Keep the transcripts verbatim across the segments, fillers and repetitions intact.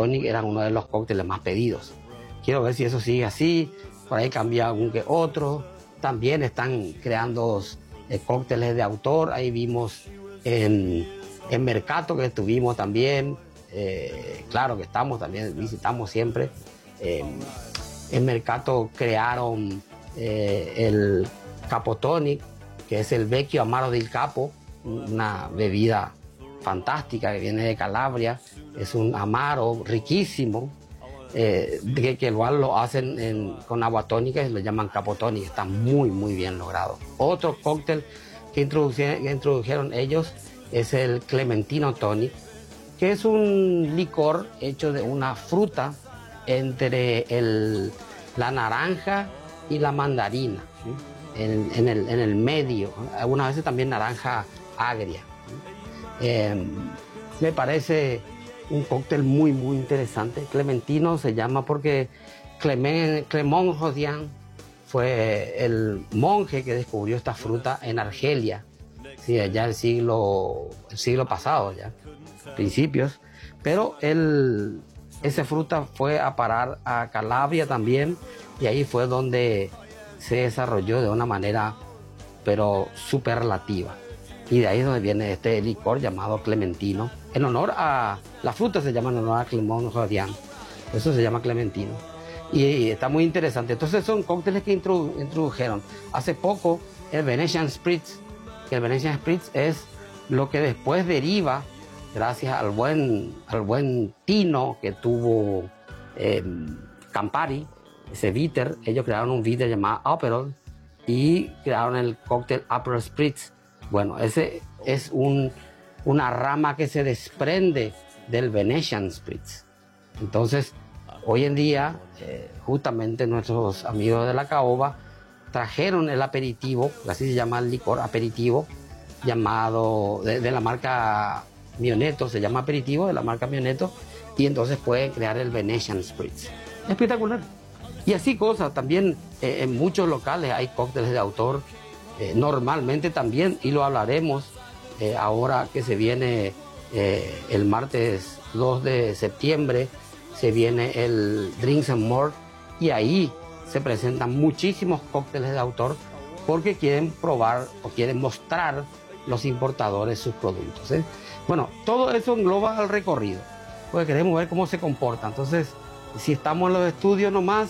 Capotonic eran uno de los cócteles más pedidos. Quiero ver si eso sigue así, por ahí cambia algún que otro. También están creando eh, cócteles de autor, ahí vimos en, en Mercato que estuvimos también, eh, claro que estamos también, visitamos siempre. Eh, en Mercato crearon eh, el Capotonic, que es el Vecchio Amaro del Capo, una bebida fantástica que viene de Calabria, es un amaro riquísimo, eh, que, que igual lo hacen en, con agua tónica y lo llaman Capotonic, está muy muy bien logrado. Otro cóctel que introdujeron, que introdujeron ellos es el Clementino Tonic, que es un licor hecho de una fruta entre el, la naranja y la mandarina, ¿sí? en, en, el, en el medio, algunas veces también naranja agria. Eh, me parece un cóctel muy muy interesante. Clementino se llama porque Clement, Clement Rodian fue el monje que descubrió esta fruta en Argelia, sí, allá el siglo, el siglo pasado, ya, principios, pero él, esa fruta fue a parar a Calabria también, y ahí fue donde se desarrolló de una manera pero superlativa. Y de ahí es donde viene este licor llamado Clementino. En honor a... La fruta se llama en honor a Clement Rodian. Eso se llama Clementino. Y, y está muy interesante. Entonces son cócteles que introdu introdujeron. Hace poco el Venetian Spritz. Que el Venetian Spritz es lo que después deriva, gracias al buen, al buen tino que tuvo eh, Campari, ese bitter. Ellos crearon un bitter llamado Aperol y crearon el cóctel Aperol Spritz. Bueno, ese es un, una rama que se desprende del Venetian Spritz. Entonces, hoy en día, eh, justamente nuestros amigos de la caoba trajeron el aperitivo, así se llama el licor aperitivo, llamado de, de la marca Mioneto, se llama aperitivo de la marca Mioneto, y entonces pueden crear el Venetian Spritz. Espectacular. Y así cosas, también eh, en muchos locales hay cócteles de autor. Eh, normalmente también, y lo hablaremos eh, ahora que se viene eh, el martes dos de septiembre, se viene el Drinks and More, y ahí se presentan muchísimos cócteles de autor porque quieren probar o quieren mostrar los importadores sus productos, ¿eh? Bueno, todo eso engloba al recorrido, porque queremos ver cómo se comporta. Entonces, si estamos en los estudios nomás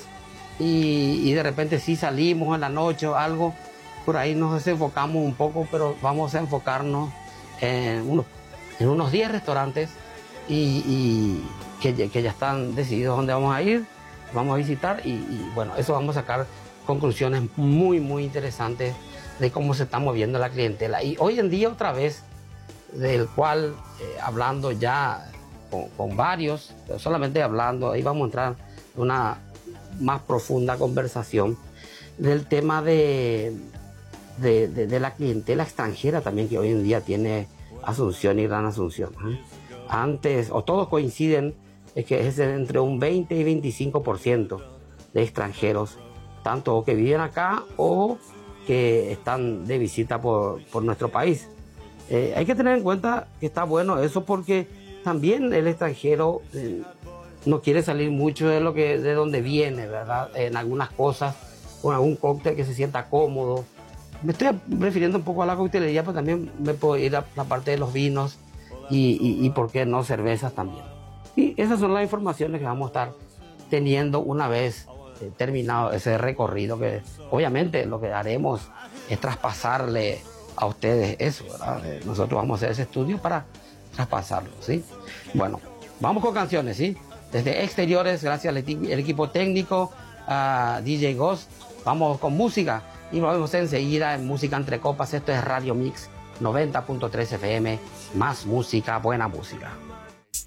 y, y de repente sí salimos en la noche o algo, por ahí nos desenfocamos un poco, pero vamos a enfocarnos en unos, en unos diez restaurantes y, y que, que ya están decididos dónde vamos a ir, vamos a visitar y, y bueno, eso vamos a sacar conclusiones muy muy interesantes de cómo se está moviendo la clientela. Y hoy en día otra vez, del cual eh, hablando ya con, con varios, pero solamente hablando, ahí vamos a entrar en una más profunda conversación del tema de De, de, de la clientela extranjera también que hoy en día tiene Asunción y Gran Asunción, ¿eh? Antes, o todos coinciden, es que es entre un veinte y veinticinco por ciento de extranjeros, tanto que viven acá o que están de visita por, por nuestro país. Eh, hay que tener en cuenta que está bueno eso, porque también el extranjero eh, no quiere salir mucho de lo que de donde viene, ¿verdad? En algunas cosas, con algún cóctel que se sienta cómodo. Me estoy refiriendo un poco a la coctelería, pero también me puedo ir a la parte de los vinos y, y, y por qué no, cervezas también. Y esas son las informaciones que vamos a estar teniendo una vez eh, terminado ese recorrido, que obviamente lo que haremos es traspasarle a ustedes eso, ¿verdad? Eh, nosotros vamos a hacer ese estudio para traspasarlo, ¿sí? Bueno, vamos con canciones, ¿sí? Desde exteriores, gracias al equipo técnico, a D J Ghost, vamos con música. Y nos vemos enseguida en Música Entre Copas. Esto es Radio Mix noventa punto tres F M. Más música, buena música.